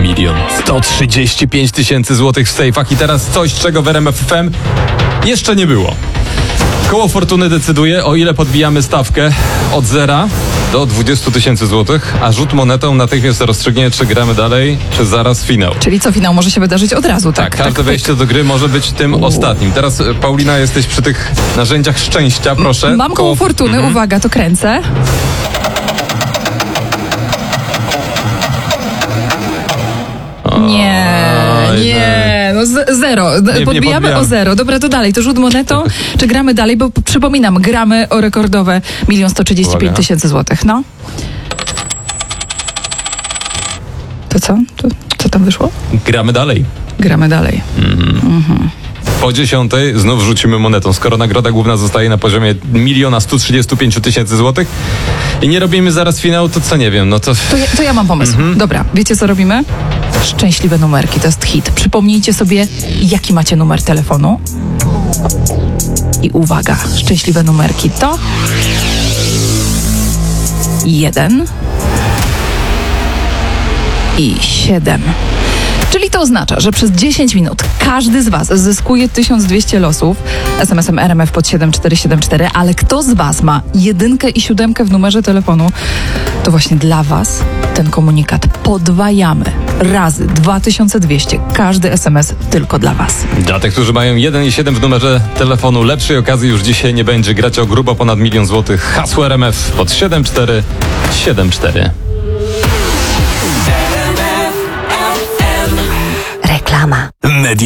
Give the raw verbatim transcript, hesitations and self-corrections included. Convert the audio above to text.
Milion sto trzydzieści pięć tysięcy złotych w sejfach i teraz coś, czego w R M F F M jeszcze nie było. Koło Fortuny decyduje, o ile podbijamy stawkę od zera do dwudziestu tysięcy złotych, a rzut monetą natychmiast rozstrzygnie, czy gramy dalej, czy zaraz finał. Czyli co, finał może się wydarzyć od razu, tak? Tak, każde tak, wejście do gry może być tym U. ostatnim. Teraz, Paulina, jesteś przy tych narzędziach szczęścia, proszę. Mam koło Fortuny, mhm. uwaga, to kręcę. Nie, nie, no z, zero. Nie, podbijamy nie o zero. Dobra, to dalej, to rzut monetą, czy gramy dalej, bo przypominam, gramy o rekordowe milion sto trzydzieści pięć tysięcy złotych, no. To co? To, co tam wyszło? Gramy dalej. Gramy dalej. Mhm. Mhm. Po dziesiątej znów rzucimy monetą. Skoro nagroda główna zostaje na poziomie miliona sto trzydzieści pięć tysięcy złotych i nie robimy zaraz finału, to co nie wiem, no to... To ja, to ja mam pomysł. Mhm. Dobra, wiecie co robimy? Szczęśliwe numerki, to jest hit. Przypomnijcie sobie, jaki macie numer telefonu. I uwaga, szczęśliwe numerki to... Jeden... I siedem. Czyli to oznacza, że przez dziesięć minut każdy z was zyskuje tysiąc dwieście losów es em esem R M F pod siedem cztery siedem cztery, ale kto z was ma jedynkę i siódemkę w numerze telefonu, to właśnie dla was ten komunikat podwajamy razy dwa tysiące dwieście. Każdy es em es tylko dla was. Dla tych, którzy mają jeden i siedem w numerze telefonu, lepszej okazji już dzisiaj nie będzie. Grać o grubo ponad milion złotych. Hasło R M F pod siedem cztery siedem cztery. Reklama.